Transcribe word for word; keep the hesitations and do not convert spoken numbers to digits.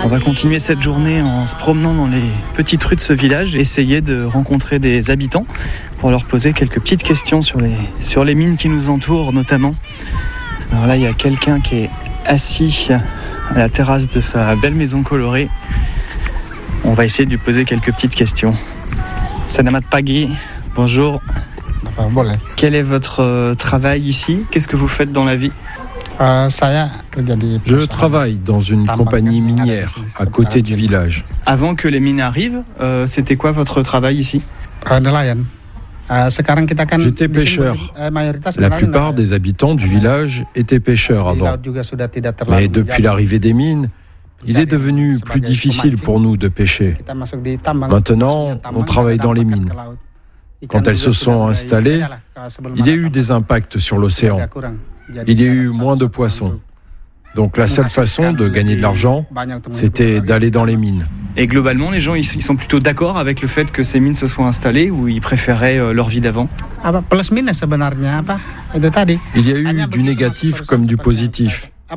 On va continuer cette journée en se promenant dans les petites rues de ce village, essayer de rencontrer des habitants pour leur poser quelques petites questions sur les, sur les mines qui nous entourent notamment. Alors là, il y a quelqu'un qui est assis à la terrasse de sa belle maison colorée. On va essayer de lui poser quelques petites questions. Selamat pagi, bonjour. Quel est votre euh, travail ici? Qu'est-ce que vous faites dans la vie? Je travaille dans une compagnie minière à côté du village. Avant que les mines arrivent, euh, c'était quoi votre travail ici? J'étais pêcheur. La plupart des habitants du village étaient pêcheurs avant. Mais depuis l'arrivée des mines, il est devenu plus difficile pour nous de pêcher. Maintenant, on travaille dans les mines. Quand elles se sont installées, il y a eu des impacts sur l'océan. Il y a eu moins de poissons. Donc la seule façon de gagner de l'argent, c'était d'aller dans les mines. Et globalement, les gens ils sont plutôt d'accord avec le fait que ces mines se soient installées ou ils préféraient leur vie d'avant? Il y a eu du négatif comme du positif.